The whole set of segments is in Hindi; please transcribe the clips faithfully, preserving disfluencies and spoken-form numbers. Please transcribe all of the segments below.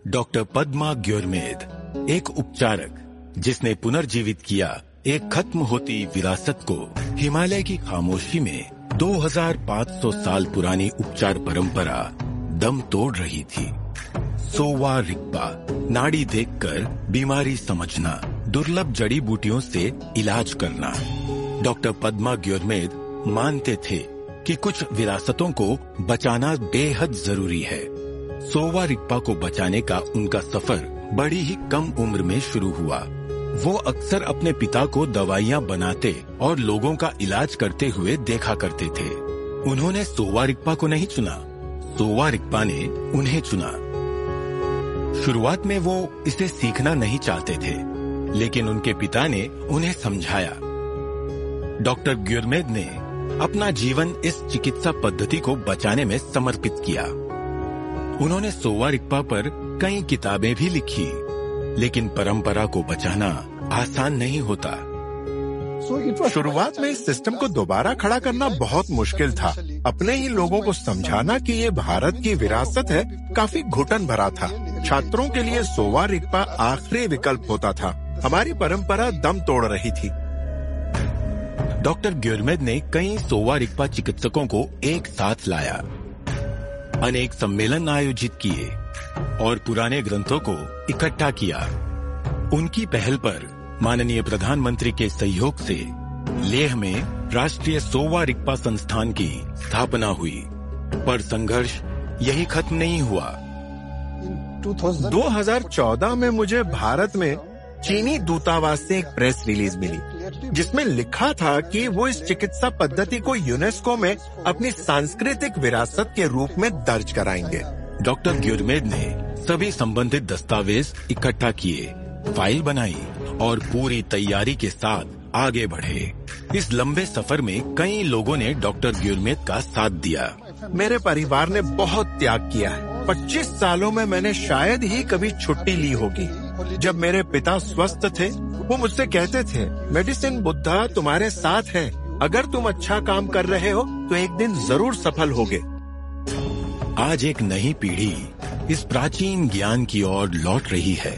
डॉक्टर पद्मा ग्योरमेद, एक उपचारक जिसने पुनर्जीवित किया एक खत्म होती विरासत को हिमालय की खामोशी में दो हज़ार पाँच सौ साल पुरानी उपचार परंपरा दम तोड़ रही थी। सोवा रिगपा, नाड़ी देखकर बीमारी समझना, दुर्लभ जड़ी बूटियों से इलाज करना। डॉक्टर पद्मा ग्योरमेद मानते थे कि कुछ विरासतों को बचाना बेहद जरूरी है। सोवा रिगपा को बचाने का उनका सफर बड़ी ही कम उम्र में शुरू हुआ। वो अक्सर अपने पिता को दवाइयां बनाते और लोगों का इलाज करते हुए देखा करते थे। उन्होंने सोवा रिगपा को नहीं चुना, सोवा रिगपा ने उन्हें चुना। शुरुआत में वो इसे सीखना नहीं चाहते थे, लेकिन उनके पिता ने उन्हें समझाया। डॉक्टर ग्योरमेद ने अपना जीवन इस चिकित्सा पद्धति को बचाने में समर्पित किया। उन्होंने सोवा रिगपा पर कई किताबें भी लिखी, लेकिन परंपरा को बचाना आसान नहीं होता। शुरुआत में इस सिस्टम को दोबारा खड़ा करना बहुत मुश्किल था। अपने ही लोगों को समझाना कि ये भारत की विरासत है काफी घुटन भरा था। छात्रों के लिए सोवा रिगपा आखिरी विकल्प होता था। हमारी परंपरा दम तोड़ रही थी। डॉक्टर ग्योरमेद ने कई सोवा रिगपा चिकित्सकों को एक साथ लाया, अनेक सम्मेलन आयोजित किए और पुराने ग्रंथों को इकट्ठा किया। उनकी पहल पर माननीय प्रधानमंत्री के सहयोग से लेह में राष्ट्रीय सोवा रिगपा संस्थान की स्थापना हुई। पर संघर्ष यही खत्म नहीं हुआ। दो हज़ार चौदह में मुझे भारत में चीनी दूतावास से एक प्रेस रिलीज मिली, जिसमें लिखा था कि वो इस चिकित्सा पद्धति को यूनेस्को में अपनी सांस्कृतिक विरासत के रूप में दर्ज कराएंगे। डॉक्टर ग्योरमेद ने सभी संबंधित दस्तावेज इकट्ठा किए, फाइल बनाई और पूरी तैयारी के साथ आगे बढ़े। इस लंबे सफर में कई लोगों ने डॉक्टर ग्योरमेद का साथ दिया। मेरे परिवार ने बहुत त्याग किया है। पच्चीस सालों में मैंने शायद ही कभी छुट्टी ली होगी। जब मेरे पिता स्वस्थ थे, वो मुझसे कहते थे, मेडिसिन बुद्धा तुम्हारे साथ है। अगर तुम अच्छा काम कर रहे हो तो एक दिन जरूर सफल होगे। आज एक नई पीढ़ी इस प्राचीन ज्ञान की ओर लौट रही है।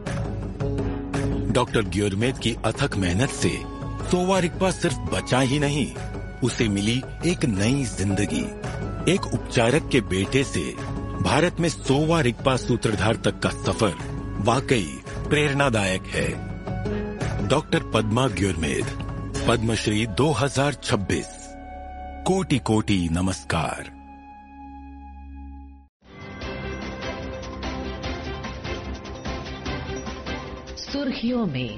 डॉक्टर ग्योरमेद की अथक मेहनत से सोवा रिगपा सिर्फ बचा ही नहीं, उसे मिली एक नई जिंदगी। एक उपचारक के बेटे से भारत में सोवा रिगपा सूत्रधार तक का सफर वाकई प्रेरणादायक है। डॉक्टर पद्मा ग्योरमेद, पद्मश्री दो हज़ार छब्बीस। कोटि कोटि नमस्कार। सुर्खियों में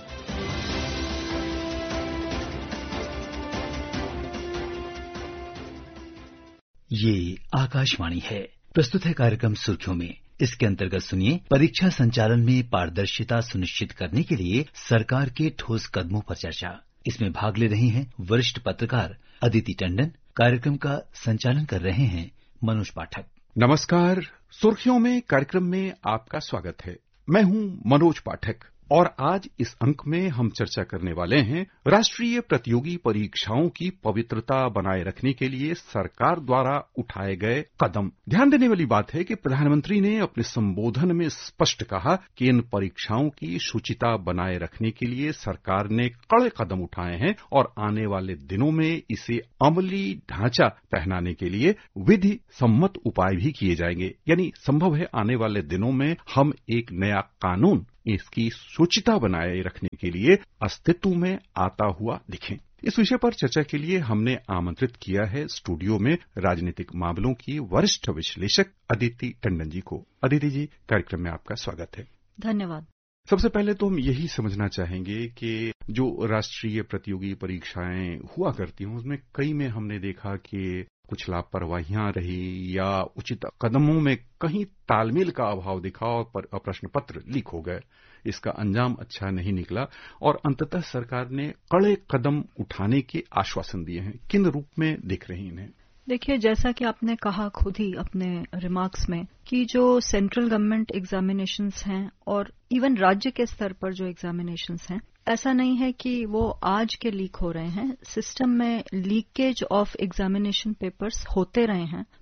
ये आकाशवाणी है। प्रस्तुत है कार्यक्रम सुर्खियों में। इसके अंतर्गत सुनिए, परीक्षा संचालन में पारदर्शिता सुनिश्चित करने के लिए सरकार के ठोस कदमों पर चर्चा। इसमें भाग ले रही हैं वरिष्ठ पत्रकार अदिति टंडन। कार्यक्रम का संचालन कर रहे हैं मनोज पाठक। नमस्कार। सुर्खियों में कार्यक्रम में आपका स्वागत है। मैं हूं मनोज पाठक और आज इस अंक में हम चर्चा करने वाले हैं राष्ट्रीय प्रतियोगी परीक्षाओं की पवित्रता बनाए रखने के लिए सरकार द्वारा उठाए गए कदम। ध्यान देने वाली बात है कि प्रधानमंत्री ने अपने संबोधन में स्पष्ट कहा कि इन परीक्षाओं की शुचिता बनाए रखने के लिए सरकार ने कड़े कदम उठाए हैं और आने वाले दिनों में इसे अमली ढांचा पहनाने के लिए विधि सम्मत उपाय भी किए जाएंगे। यानी संभव है आने वाले दिनों में हम एक नया कानून इसकी शुचिता बनाए रखने के लिए अस्तित्व में आता हुआ दिखें। इस विषय पर चर्चा के लिए हमने आमंत्रित किया है स्टूडियो में राजनीतिक मामलों की वरिष्ठ विश्लेषक अदिति टंडन जी को। अदिति जी, कार्यक्रम में आपका स्वागत है। धन्यवाद। सबसे पहले तो हम यही समझना चाहेंगे कि जो राष्ट्रीय प्रतियोगी परीक्षाएं हुआ करती हैं उसमें कई में हमने देखा कि कुछ लापरवाहियां रही या उचित कदमों में कहीं तालमेल का अभाव दिखा और प्रश्न पत्र लीक हो गए। इसका अंजाम अच्छा नहीं निकला और अंततः सरकार ने कड़े कदम उठाने के आश्वासन दिए हैं। किन रूप में दिख रही इन्हें? देखिए, जैसा कि आपने कहा खुद ही अपने रिमार्क्स में कि जो सेंट्रल गवर्नमेंट एग्जामिनेशंस हैं और इवन राज्य के स्तर पर जो एग्जामिनेशंस हैं, ऐसा नहीं है कि वो आज के लीक हो रहे हैं। सिस्टम में लीकेज ऑफ एग्जामिनेशन पेपर्स होते रहे हैं।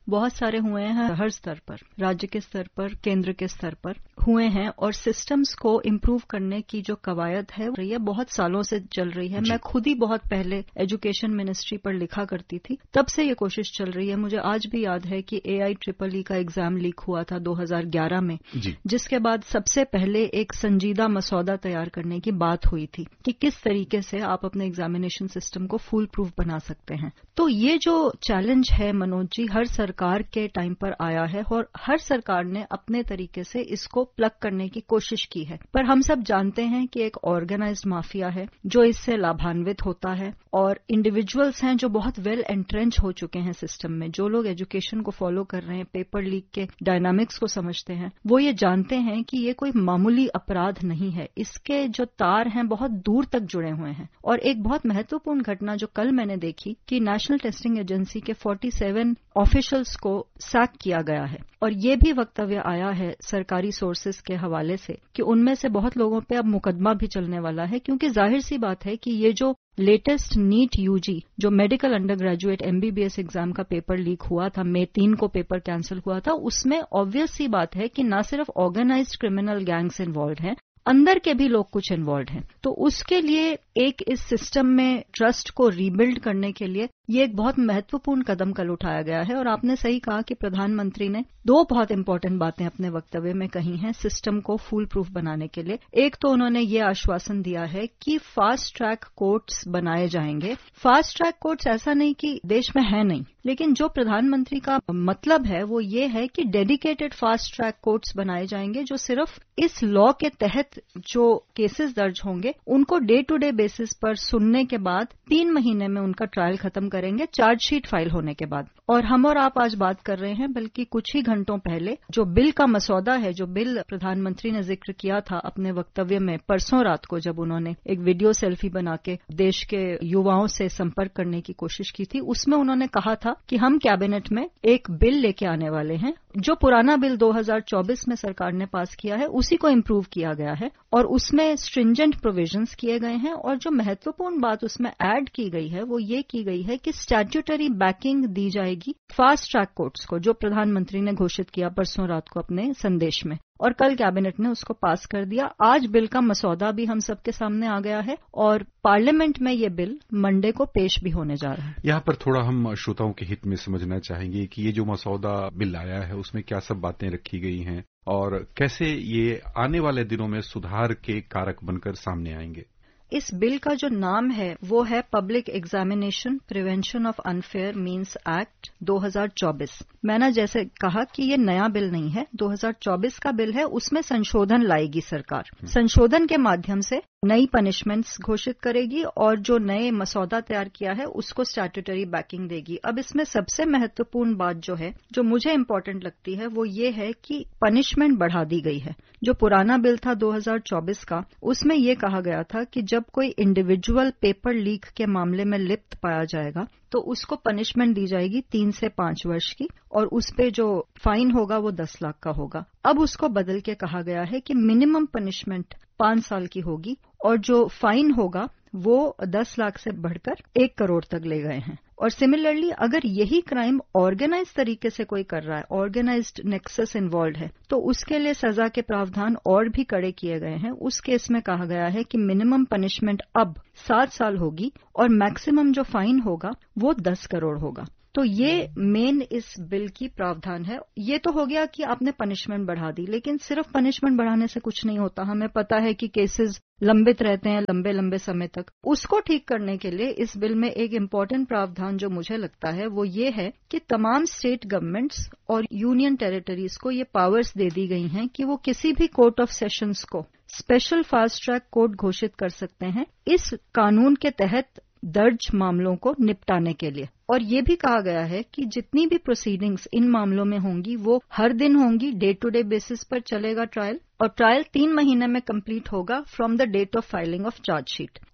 बहुत सारे हुए हैं हर स्तर पर, राज्य के स्तर पर, केंद्र के स्तर पर हुए हैं और सिस्टम्स को इम्प्रूव करने की जो कवायद है ये बहुत सालों से चल रही है। मैं खुद ही बहुत पहले एजुकेशन मिनिस्ट्री पर लिखा करती थी, तब से ये कोशिश चल रही है। मुझे आज भी याद है कि ए आई ट्रिपल ई का एग्जाम लीक हुआ था दो हज़ार ग्यारह में, जिसके बाद सबसे पहले एक संजीदा मसौदा तैयार करने की बात हुई थी कि किस तरीके से आप अपने एग्जामिनेशन सिस्टम को फुल प्रूफ बना सकते हैं। तो ये जो चैलेंज है मनोज जी, हर सरकार के टाइम पर आया है और हर सरकार ने अपने तरीके से इसको प्लग करने की कोशिश की है। पर हम सब जानते हैं कि एक ऑर्गेनाइज्ड माफिया है जो इससे लाभान्वित होता है और इंडिविजुअल्स हैं जो बहुत वेल एंट्रेंच हो चुके हैं सिस्टम में। जो लोग एजुकेशन को फॉलो कर रहे हैं, पेपर लीक के डायनामिक्स को समझते हैं, वो ये जानते हैं कि ये कोई मामूली अपराध नहीं है। इसके जो तार हैं बहुत दूर तक जुड़े हुए हैं। और एक बहुत महत्वपूर्ण घटना जो कल मैंने देखी कि नेशनल टेस्टिंग एजेंसी के सैंतालीस ऑफिशियल्स को सैक किया गया है और ये भी वक्तव्य आया है सरकारी सोर्सेस के हवाले से कि उनमें से बहुत लोगों पे अब मुकदमा भी चलने वाला है, क्योंकि जाहिर सी बात है कि ये जो लेटेस्ट नीट यूजी जो medical under graduate MBBS exam का पेपर लीक हुआ था, मई तीन को पेपर कैंसिल हुआ था, उसमें ऑब्वियस सी बात है कि न सिर्फ ऑर्गेनाइज्ड क्रिमिनल गैंग्स इन्वॉल्व हैं, अंदर के भी लोग कुछ इन्वॉल्व हैं। तो उसके लिए एक इस सिस्टम में ट्रस्ट को रीबिल्ड करने के लिए ये एक बहुत महत्वपूर्ण कदम कल उठाया गया है। और आपने सही कहा कि प्रधानमंत्री ने दो बहुत इंपॉर्टेंट बातें अपने वक्तव्य में कही हैं सिस्टम को फुल प्रूफ बनाने के लिए। एक तो उन्होंने ये आश्वासन दिया है कि फास्ट ट्रैक कोर्ट्स बनाए जाएंगे। फास्ट ट्रैक कोर्ट्स ऐसा नहीं कि देश में है नहीं, लेकिन जो प्रधानमंत्री का मतलब है वो ये है कि डेडिकेटेड फास्ट ट्रैक कोर्ट्स बनाए जाएंगे जो सिर्फ इस लॉ के तहत जो केसेस दर्ज होंगे उनको डे टू डे बेसिस पर सुनने के बाद तीन महीने में उनका ट्रायल खत्म करेंगे, चार्जशीट फाइल होने के बाद। और हम और आप आज बात कर रहे हैं बल्कि कुछ ही घंटों पहले जो बिल का मसौदा है, जो बिल प्रधानमंत्री ने जिक्र किया था अपने वक्तव्य में परसों रात को, जब उन्होंने एक वीडियो सेल्फी बना के देश के युवाओं से संपर्क करने की कोशिश की थी, उसमें उन्होंने कहा था कि हम कैबिनेट में एक बिल लेके आने वाले हैं। जो पुराना बिल दो हज़ार चौबीस में सरकार ने पास किया है उसी को इम्प्रूव किया गया है और उसमें स्ट्रिंजेंट प्रोविजंस किए गए हैं। और जो महत्वपूर्ण बात उसमें ऐड की गई है वो ये की गई है कि स्टैट्यूटरी बैकिंग दी जाएगी फास्ट ट्रैक कोर्ट्स को, जो प्रधानमंत्री ने घोषित किया परसों रात को अपने संदेश में, और कल कैबिनेट ने उसको पास कर दिया। आज बिल का मसौदा भी हम सबके सामने आ गया है और पार्लियामेंट में ये बिल मंडे को पेश भी होने जा रहा है। यहाँ पर थोड़ा हम श्रोताओं के हित में समझना चाहेंगे कि ये जो मसौदा बिल आया है उसमें क्या सब बातें रखी गई हैं और कैसे ये आने वाले दिनों में सुधार के कारक बनकर सामने आएंगे। इस बिल का जो नाम है वो है public examination prevention of unfair means act दो हज़ार चौबीस। मैंने जैसे कहा कि ये नया बिल नहीं है, दो हज़ार चौबीस का बिल है। उसमें संशोधन लाएगी सरकार, संशोधन के माध्यम से नई पनिशमेंट्स घोषित करेगी और जो नए मसौदा तैयार किया है उसको स्टैट्यूटरी बैकिंग देगी। अब इसमें सबसे महत्वपूर्ण बात जो है, जो मुझे इम्पोर्टेंट लगती है, वो ये है कि पनिशमेंट बढ़ा दी गई है। जो पुराना बिल था दो हज़ार चौबीस का, उसमें ये कहा गया था कि जब कोई इंडिविजुअल पेपर लीक के मामले में लिप्त पाया जाएगा तो उसको पनिशमेंट दी जाएगी तीन से पांच वर्ष की और उस पे जो फाइन होगा वो दस लाख का होगा। अब उसको बदल के कहा गया है कि मिनिमम पनिशमेंट पांच साल की होगी और जो फाइन होगा वो दस लाख से बढ़कर एक करोड़ तक ले गए हैं। और सिमिलरली अगर यही क्राइम ऑर्गेनाइज तरीके से कोई कर रहा है, ऑर्गेनाइज्ड नेक्सस इन्वॉल्व है, तो उसके लिए सजा के प्रावधान और भी कड़े किए गए हैं। उस केस में कहा गया है कि मिनिमम पनिशमेंट अब सात साल होगी और मैक्सिमम जो फाइन होगा वो दस करोड़ होगा। तो ये मेन इस बिल की प्रावधान है। ये तो हो गया कि आपने पनिशमेंट बढ़ा दी, लेकिन सिर्फ पनिशमेंट बढ़ाने से कुछ नहीं होता। हमें पता है कि केसेस लंबित रहते हैं लंबे लंबे समय तक। उसको ठीक करने के लिए इस बिल में एक इम्पॉर्टेंट प्रावधान जो मुझे लगता है वो ये है कि तमाम स्टेट गवर्नमेंट्स और यूनियन टेरिटरीज को ये पावर्स दे दी गई हैं कि वो किसी भी कोर्ट ऑफ सेशंस को स्पेशल फास्ट ट्रैक कोर्ट घोषित कर सकते हैं इस कानून के तहत दर्ज मामलों को निपटाने के लिए। और ये भी कहा गया है कि जितनी भी प्रोसीडिंग्स इन मामलों में होंगी वो हर दिन होंगी, डे टू डे बेसिस पर चलेगा ट्रायल, और ट्रायल तीन महीने में कंप्लीट होगा from the date of filing of chargesheet.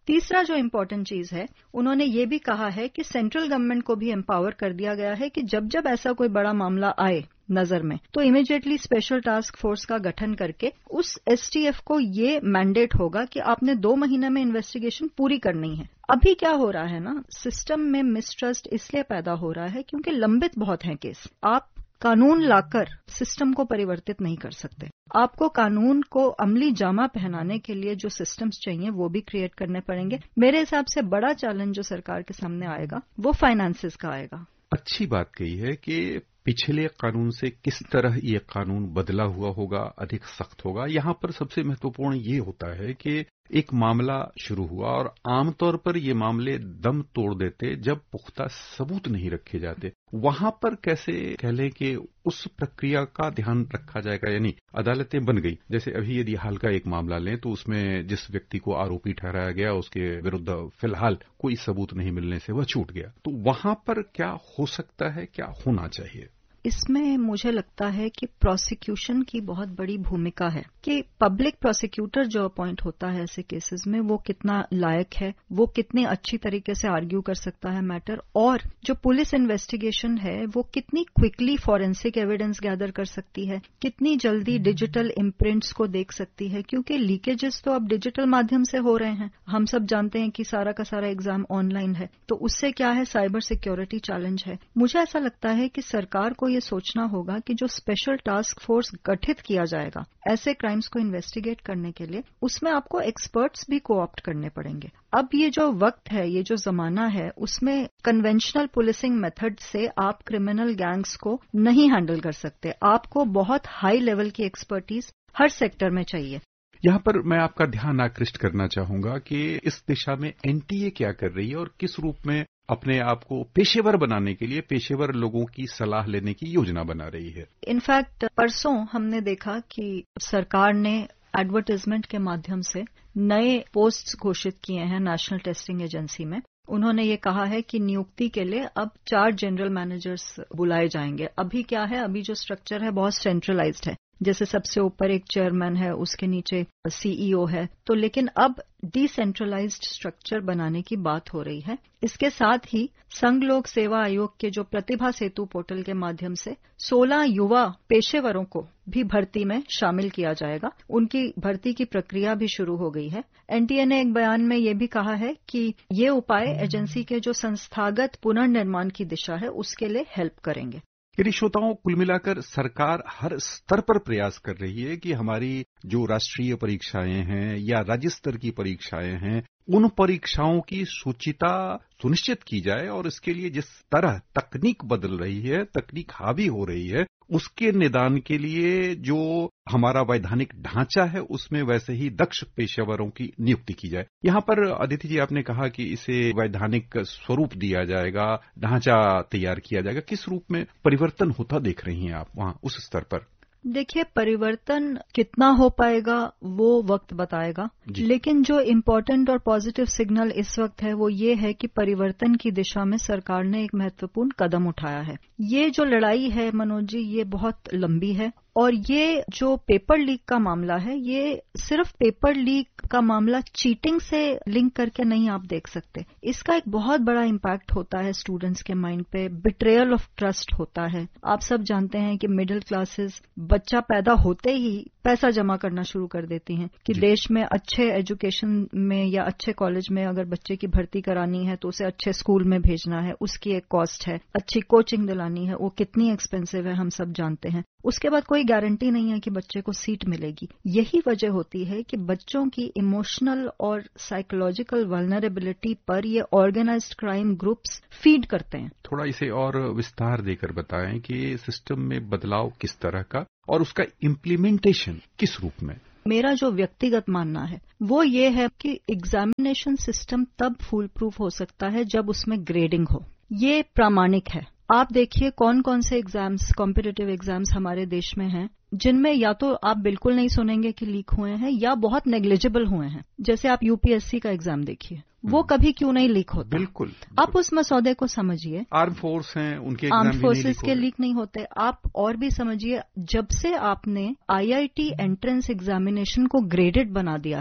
तीसरा जो इम्पोर्टेंट चीज है, उन्होंने ये भी कहा है कि सेंट्रल गवर्नमेंट को भी एम्पावर कर दिया गया है कि जब जब ऐसा कोई बड़ा मामला आए नजर में तो इमीडिएटली स्पेशल टास्क फोर्स का गठन करके उस एसटीएफ को ये मैंडेट होगा कि आपने दो महीने में इन्वेस्टिगेशन पूरी करनी है। अभी क्या हो रहा है ना, सिस्टम में मिसट्रस्ट इसलिए पैदा हो रहा है क्योंकि लंबित बहुत हैं केस। आप कानून लाकर सिस्टम को परिवर्तित नहीं कर सकते। आपको कानून को अमली जामा पहनाने के लिए जो सिस्टम्स चाहिए वो भी क्रिएट करने पड़ेंगे। मेरे हिसाब से बड़ा चैलेंज जो सरकार के सामने आएगा वो फाइनेंसेस का आएगा। अच्छी बात कही है कि पिछले कानून से किस तरह ये कानून बदला हुआ होगा, अधिक सख्त होगा। यहाँ पर सबसे महत्वपूर्ण ये होता है कि एक मामला शुरू हुआ और आमतौर पर ये मामले दम तोड़ देते जब पुख्ता सबूत नहीं रखे जाते। वहां पर कैसे कह लें कि उस प्रक्रिया का ध्यान रखा जाएगा, यानी अदालतें बन गई। जैसे अभी यदि हाल का एक मामला लें तो उसमें जिस व्यक्ति को आरोपी ठहराया गया उसके विरुद्ध फिलहाल कोई सबूत नहीं मिलने से वह छूट गया, तो वहां पर क्या हो सकता है, क्या होना चाहिए? इसमें मुझे लगता है कि प्रोसिक्यूशन की बहुत बड़ी भूमिका है कि पब्लिक प्रोसिक्यूटर जो अपॉइंट होता है ऐसे केसेस में वो कितना लायक है, वो कितने अच्छी तरीके से आर्ग्यू कर सकता है मैटर, और जो पुलिस इन्वेस्टिगेशन है वो कितनी क्विकली फॉरेंसिक एविडेंस गैदर कर सकती है, कितनी जल्दी डिजिटल इम्प्रिंट्स को देख सकती है, क्योंकि लीकेजेस तो अब डिजिटल माध्यम से हो रहे हैं। हम सब जानते हैं कि सारा का सारा एग्जाम ऑनलाइन है, तो उससे क्या है, साइबर सिक्योरिटी चैलेंज है। मुझे ऐसा लगता है कि सरकार को ये सोचना होगा कि जो स्पेशल टास्क फोर्स गठित किया जाएगा ऐसे क्राइम्स को इन्वेस्टिगेट करने के लिए, उसमें आपको एक्सपर्ट्स भी कोऑप्ट करने पड़ेंगे। अब ये जो वक्त है, ये जो जमाना है, उसमें कन्वेंशनल पुलिसिंग मेथड से आप क्रिमिनल गैंग्स को नहीं हैंडल कर सकते। आपको बहुत हाई लेवल की एक्सपर्टीज हर सेक्टर में चाहिए। यहाँ पर मैं आपका ध्यान आकृष्ट करना चाहूंगा कि इस दिशा में एनटीए क्या कर रही है और किस रूप में अपने आप को पेशेवर बनाने के लिए पेशेवर लोगों की सलाह लेने की योजना बना रही है। इनफैक्ट परसों हमने देखा कि सरकार ने एडवर्टाइजमेंट के माध्यम से नए पोस्ट्स घोषित किए हैं नेशनल टेस्टिंग एजेंसी में। उन्होंने ये कहा है कि नियुक्ति के लिए अब चार जनरल मैनेजर्स बुलाए जाएंगे। अभी क्या है, अभी जो स्ट्रक्चर है बहुत सेंट्रलाइज्ड है, जैसे सबसे ऊपर एक चेयरमैन है, उसके नीचे सीईओ है, तो लेकिन अब डिसेंट्रलाइज्ड स्ट्रक्चर बनाने की बात हो रही है। इसके साथ ही संघ लोक सेवा आयोग के जो प्रतिभा सेतु पोर्टल के माध्यम से सोलह युवा पेशेवरों को भी भर्ती में शामिल किया जाएगा। उनकी भर्ती की प्रक्रिया भी शुरू हो गई है। एनटीए ने एक बयान में ये भी कहा है कि ये उपाय एजेंसी के जो संस्थागत पुनर्निर्माण की दिशा है उसके लिए हेल्प करेंगे। यदि श्रोताओं, कुल मिलाकर सरकार हर स्तर पर प्रयास कर रही है कि हमारी जो राष्ट्रीय परीक्षाएं हैं या राज्य स्तर की परीक्षाएं हैं उन परीक्षाओं की शुचिता सुनिश्चित की जाए, और इसके लिए जिस तरह तकनीक बदल रही है, तकनीक हावी हो रही है, उसके निदान के लिए जो हमारा वैधानिक ढांचा है उसमें वैसे ही दक्ष पेशेवरों की नियुक्ति की जाए। यहाँ पर अदिति जी, आपने कहा कि इसे वैधानिक स्वरूप दिया जाएगा, ढांचा तैयार किया जाएगा। किस रूप में परिवर्तन होता देख रही हैं आप वहां उस स्तर पर? देखिए, परिवर्तन कितना हो पाएगा वो वक्त बताएगा, लेकिन जो इम्पोर्टेंट और पॉजिटिव सिग्नल इस वक्त है वो ये है कि परिवर्तन की दिशा में सरकार ने एक महत्वपूर्ण कदम उठाया है। ये जो लड़ाई है मनोज जी, ये बहुत लंबी है, और ये जो पेपर लीक का मामला है, ये सिर्फ पेपर लीक का मामला चीटिंग से लिंक करके नहीं आप देख सकते। इसका एक बहुत बड़ा इम्पैक्ट होता है स्टूडेंट्स के माइंड पे, बिट्रेयल ऑफ ट्रस्ट होता है। आप सब जानते हैं कि मिडिल क्लासेस बच्चा पैदा होते ही पैसा जमा करना शुरू कर देती हैं कि देश में अच्छे एजुकेशन में या अच्छे कॉलेज में अगर बच्चे की भर्ती करानी है तो उसे अच्छे स्कूल में भेजना है, उसकी एक कॉस्ट है, अच्छी कोचिंग दिलानी है, वो कितनी एक्सपेंसिव है हम सब जानते हैं। उसके बाद कोई गारंटी नहीं है कि बच्चे को सीट मिलेगी। यही वजह होती है कि बच्चों की इमोशनल और साइकोलॉजिकल वल्नरेबिलिटी पर ये ऑर्गेनाइज्ड क्राइम ग्रुप्स फीड करते हैं। थोड़ा इसे और विस्तार देकर बताएं कि सिस्टम में बदलाव किस तरह का और उसका इम्प्लीमेंटेशन किस रूप में। मेरा जो व्यक्तिगत मानना है वो ये है कि एग्जामिनेशन सिस्टम तब फूल प्रूफ हो सकता है जब उसमें ग्रेडिंग हो। ये प्रामाणिक है। आप देखिए कौन कौन से एग्जाम्स, कॉम्पिटिटिव एग्जाम्स हमारे देश में हैं जिनमें या तो आप बिल्कुल नहीं सुनेंगे कि लीक हुए हैं या बहुत नेग्लिजिबल हुए हैं। जैसे आप यूपीएससी का एग्जाम देखिए, वो कभी क्यों नहीं लीक होता। बिल्कुल, आप उस मसौदे को समझिए। आर्म फोर्स हैं, उनके आर्म फोर्सेस के लीक नहीं होते। आप और भी समझिए, जब से आपने आईआईटी एंट्रेंस एग्जामिनेशन को ग्रेडेड बना दिया है,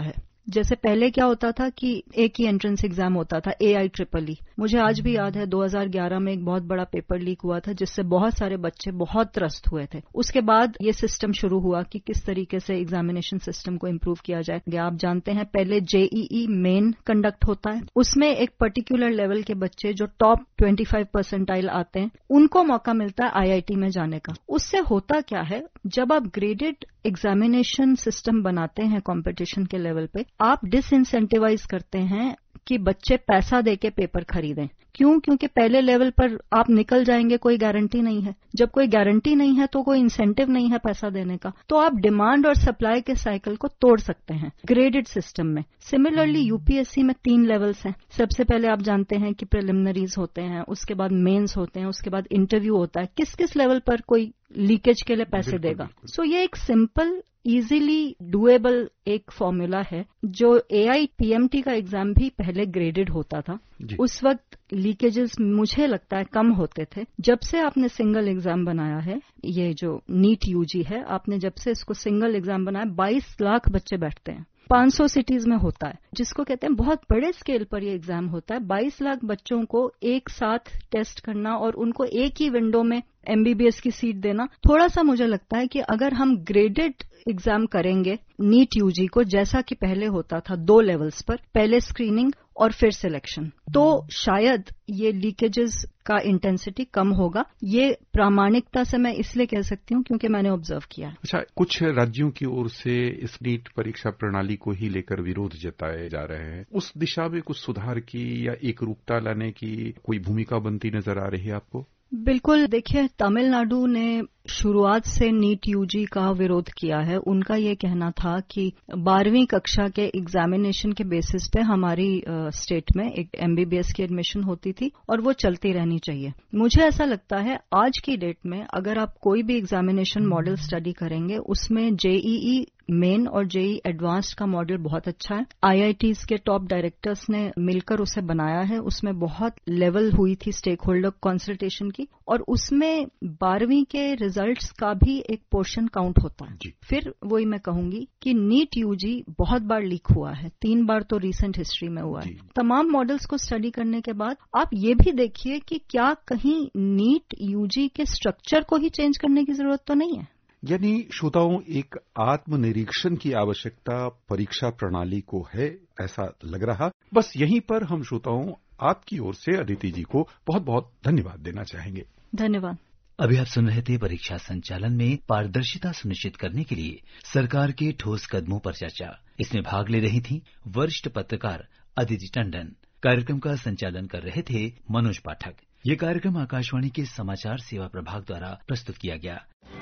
जैसे पहले क्या होता था कि एक ही एंट्रेंस एग्जाम होता था, ए आई ट्रिपल ई। मुझे आज भी याद है दो हज़ार ग्यारह में एक बहुत बड़ा पेपर लीक हुआ था जिससे बहुत सारे बच्चे बहुत त्रस्त हुए थे। उसके बाद ये सिस्टम शुरू हुआ कि किस तरीके से एग्जामिनेशन सिस्टम को इम्प्रूव किया जाए। आप जानते हैं पहले जेईई मेन कंडक्ट होता है, उसमें एक पर्टिकुलर लेवल के बच्चे जो टॉप पच्चीस परसेंटाइल आते हैं उनको मौका मिलता है आईआईटी में जाने का। उससे होता क्या है, जब आप ग्रेडेड एग्जामिनेशन सिस्टम बनाते हैं कंपटीशन के लेवल पे, आप डिसइंसेंटिवाइज करते हैं कि बच्चे पैसा देके पेपर खरीदें। क्यों? क्योंकि पहले लेवल पर आप निकल जाएंगे, कोई गारंटी नहीं है। जब कोई गारंटी नहीं है तो कोई इंसेंटिव नहीं है पैसा देने का, तो आप डिमांड और सप्लाई के साइकिल को तोड़ सकते हैं ग्रेडेड सिस्टम में। सिमिलरली यूपीएससी में तीन लेवल्स हैं। सबसे पहले आप जानते हैं कि प्रिलिमिनरीज होते हैं, उसके बाद मेंस होते हैं, उसके बाद इंटरव्यू होता है। किस किस लेवल पर कोई लीकेज के लिए पैसे देगा। सो so, ये एक सिंपल इजीली डुएबल एक फॉर्मूला है। जो एआई पीएमटी का एग्जाम भी पहले ग्रेडेड होता था, उस वक्त लीकेजेस मुझे लगता है कम होते थे। जब से आपने सिंगल एग्जाम बनाया है, ये जो नीट यूजी है, आपने जब से इसको सिंगल एग्जाम बनाया, बाईस लाख बच्चे बैठते हैं, पाँच सौ सिटीज में होता है, जिसको कहते हैं बहुत बड़े स्केल पर ये एग्जाम होता है। बाईस लाख बच्चों को एक साथ टेस्ट करना और उनको एक ही विंडो में एमबीबीएस की सीट देना, थोड़ा सा मुझे लगता है कि अगर हम ग्रेडेड एग्जाम करेंगे नीट यूजी को, जैसा कि पहले होता था दो लेवल्स पर, पहले स्क्रीनिंग और फिर सिलेक्शन, तो शायद ये लीकेजेस का इंटेंसिटी कम होगा। ये प्रामाणिकता से मैं इसलिए कह सकती हूँ क्योंकि मैंने ऑब्जर्व किया है। अच्छा, कुछ राज्यों की ओर से इस नीट परीक्षा प्रणाली को ही लेकर विरोध जताए जा रहे हैं। उस दिशा में कुछ सुधार की या एकरूपता लाने की कोई भूमिका बनती नजर आ रही है आपको? बिल्कुल। देखिए, तमिलनाडु ने शुरुआत से नीट यूजी का विरोध किया है। उनका ये कहना था कि बारहवीं कक्षा के एग्जामिनेशन के बेसिस पे हमारी स्टेट में एक एमबीबीएस की एडमिशन होती थी और वो चलती रहनी चाहिए। मुझे ऐसा लगता है आज की डेट में अगर आप कोई भी एग्जामिनेशन मॉडल स्टडी करेंगे, उसमें जेईई मेन और जेई एडवांस्ड का मॉडल बहुत अच्छा है। आईआईटीज के टॉप डायरेक्टर्स ने मिलकर उसे बनाया है। उसमें बहुत लेवल हुई थी स्टेक होल्डर कंसल्टेशन की, और उसमें बारहवीं के रिजल्ट्स का भी एक पोर्शन काउंट होता है। फिर वही मैं कहूंगी कि नीट यूजी बहुत बार लीक हुआ है, तीन बार तो रिसेंट हिस्ट्री में हुआ है। तमाम मॉडल्स को स्टडी करने के बाद आप ये भी देखिए कि क्या कहीं नीट यूजी के स्ट्रक्चर को ही चेंज करने की जरूरत तो नहीं है। यानी श्रोताओं, एक आत्मनिरीक्षण की आवश्यकता परीक्षा प्रणाली को है, ऐसा लग रहा। बस यहीं पर हम श्रोताओं आपकी ओर से अदिति जी को बहुत बहुत धन्यवाद देना चाहेंगे। धन्यवाद। अभी आप सुन रहे थे परीक्षा संचालन में पारदर्शिता सुनिश्चित करने के लिए सरकार के ठोस कदमों पर चर्चा। इसमें भाग ले रही थी वरिष्ठ पत्रकार अदिति टंडन। कार्यक्रम का संचालन कर रहे थे मनोज पाठक। ये कार्यक्रम आकाशवाणी के समाचार सेवा प्रभाग द्वारा प्रस्तुत किया गया।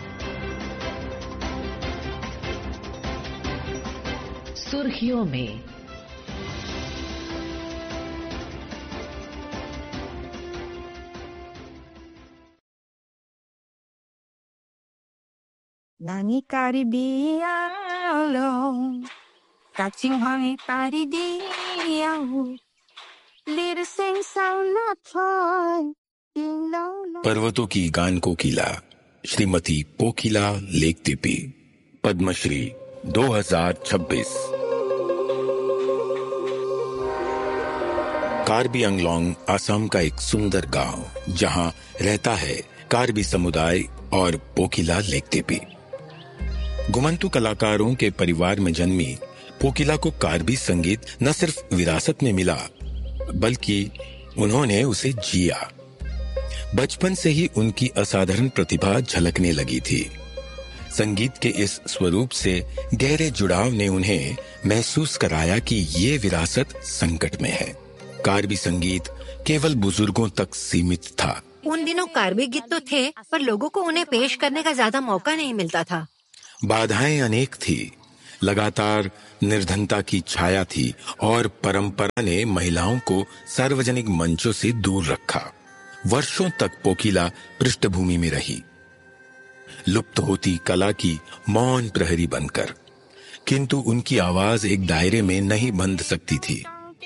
सुर्खियों में। Nani karibialo, catching honey paridio, little sing sound not toy, पर्वतों की गान कोकिला श्रीमती पोकिला लेकतिपी, पद्मश्री दो हज़ार छब्बीस। कार्बी आंगलोंग असम का एक सुंदर गांव, जहां रहता है कार्बी समुदाय और पोकिला लेकतिपी। गुमंतु कलाकारों के परिवार में जन्मी पोकिला को कार्बी संगीत न सिर्फ विरासत में मिला, बल्कि उन्होंने उसे जिया। बचपन से ही उनकी असाधारण प्रतिभा झलकने लगी थी। संगीत के इस स्वरूप से गहरे जुड़ाव ने उन्हें महसूस कराया कि ये विरासत संकट में है। कार्बी संगीत केवल बुजुर्गों तक सीमित था। उन दिनों कार्बी गीत तो थे, पर लोगों को उन्हें पेश करने का ज्यादा मौका नहीं मिलता था। बाधाएं अनेक थी, लगातार निर्धनता की छाया थी और परंपरा ने महिलाओं को सार्वजनिक मंचों से दूर रखा। वर्षों तक पोकिला पृष्ठभूमि में रही, लुप्त होती कला की मौन प्रहरी बनकर, किंतु उनकी आवाज एक दायरे में नहीं बंध सकती थी।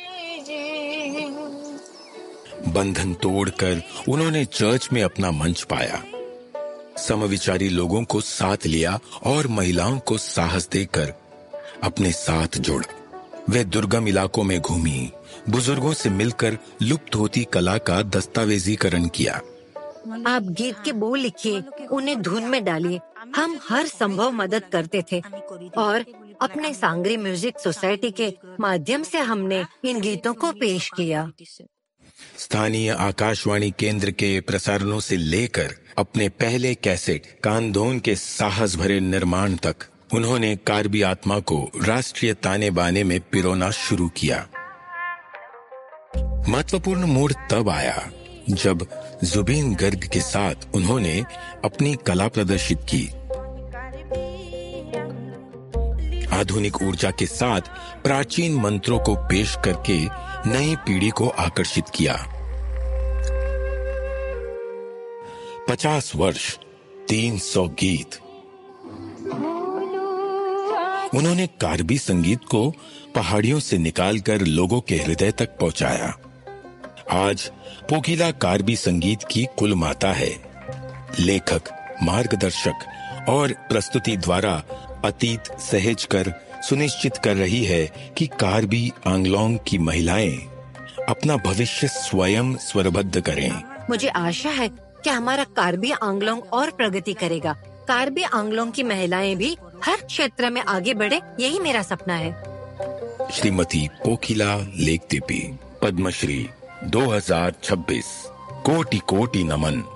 बंधन तोड़कर उन्होंने चर्च में अपना मंच पाया, समविचारी लोगों को साथ लिया और महिलाओं को साहस देकर अपने साथ जोड़ा। वे दुर्गम इलाकों में घूमी, बुजुर्गों से मिलकर लुप्त होती कला का दस्तावेजीकरण किया। आप गीत के बोल लिखिए, उन्हें धुन में डालिए। हम हर संभव मदद करते थे और अपने सांगरी म्यूजिक सोसाइटी के माध्यम से हमने इन गीतों को पेश किया। स्थानीय आकाशवाणी केंद्र के प्रसारणों से लेकर अपने पहले कैसेट कांधोन के साहस भरे निर्माण तक उन्होंने कार्बी आत्मा को राष्ट्रीय ताने बाने में पिरोना शुरू किया। महत्वपूर्ण मोड़ तब आया जब जुबीन गर्ग के साथ उन्होंने अपनी कला प्रदर्शित की। आधुनिक ऊर्जा के साथ प्राचीन मंत्रों को पेश करके नई पीढ़ी को आकर्षित किया। पचास वर्ष, तीन सौ गीत। उन्होंने कार्बी संगीत को पहाड़ियों से निकालकर लोगों के हृदय तक पहुंचाया। आज पोकीला कार्बी संगीत की कुल माता है। लेखक, मार्गदर्शक और प्रस्तुति द्वारा अतीत सहेज कर सुनिश्चित कर रही है कि कार्बी आंगलोंग की महिलाएं अपना भविष्य स्वयं स्वरबद्ध करें। मुझे आशा है कि हमारा कार्बी आंगलोंग और प्रगति करेगा। कार्बी आंगलोंग की महिलाएं भी हर क्षेत्र में आगे बढ़े, यही मेरा सपना है। श्रीमती पोकीला लेकतिपी, पद्मश्री दो हज़ार छब्बीस। कोटि कोटि नमन।